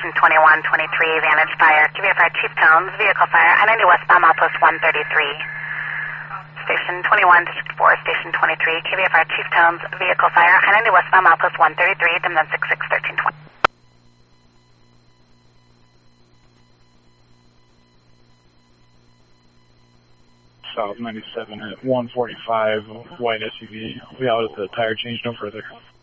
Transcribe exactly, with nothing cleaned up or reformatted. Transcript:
Station twenty-one twenty-three, Vantage Fire, Q V F R Chief Towns, vehicle fire, I ninety westbound, outpost one thirty-three. Station twenty-one, District four, Station twenty-three, Q V F R Chief Towns, vehicle fire, I ninety westbound, outpost one thirty-three, dim then six six thirteen twenty. South ninety-seven at one forty-five, white S U V. We'll be out at the tire change no further.